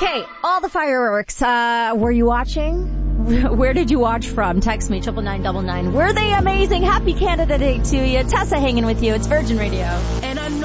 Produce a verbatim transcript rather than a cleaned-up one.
Okay, all the fireworks. Uh, were you watching? Where did you watch from? Text me, triple nine double nine. Were they amazing? Happy Canada Day to you. Tessa hanging with you. It's Virgin Radio. And I'm